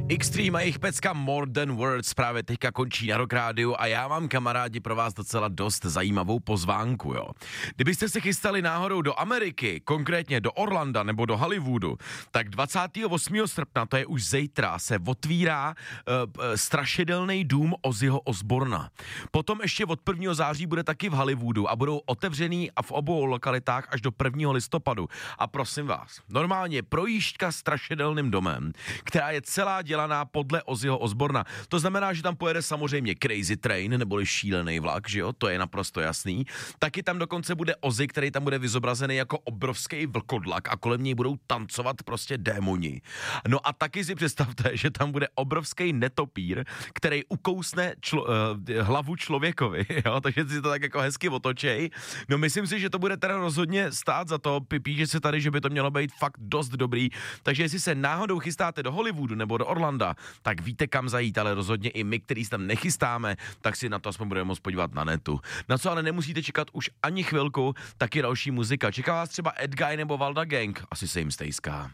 Extreme a jejich pecka More Than Words právě teďka končí na Rock Rádiu a já mám, kamarádi, pro vás docela dost zajímavou pozvánku, jo. Kdybyste se chystali náhodou do Ameriky, konkrétně do Orlanda nebo do Hollywoodu, tak 28. srpna, to je už zítra, se otvírá strašidelný dům Ozzyho Osborna. Potom ještě od 1. září bude taky v Hollywoodu a budou otevřený a v obou lokalitách až do 1. listopadu. A prosím vás, normálně projížďka strašidelným domem, která je celá dělaná podle Ozzyho Osborna. To znamená, že tam pojede samozřejmě Crazy Train, neboli šílený vlak, že jo, to je naprosto jasný. Taky tam dokonce bude Ozzy, který tam bude vyzobrazený jako obrovský vlkodlak a kolem něj budou tancovat prostě démoni. No a taky si představte, že tam bude obrovský netopír, který ukousne hlavu člověkovi, jo, takže si to tak jako hezky otočej. No myslím si, že to bude teda rozhodně stát za to, píše se tady, že by to mělo být fakt dost dobrý, takže jestli se náhodou chystáte do Hollywoodu nebo do Orlanda, tak víte kam zajít, ale rozhodně i my, který se tam nechystáme, tak si na to aspoň budeme moct podívat na netu. Na co ale nemusíte čekat už ani chvilku, taky další muzika. Čeká vás třeba Ed Guy nebo Valda Gang, asi se jim stejská.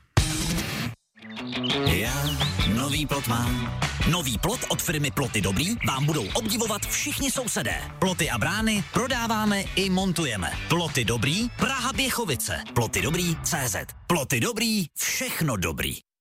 Já nový plot mám. Nový plot od firmy Ploty Dobrý vám budou obdivovat všichni sousedé. Ploty a brány prodáváme i montujeme. Ploty Dobrý, Praha Běchovice. Ploty Dobrý CZ. Ploty Dobrý, všechno dobrý.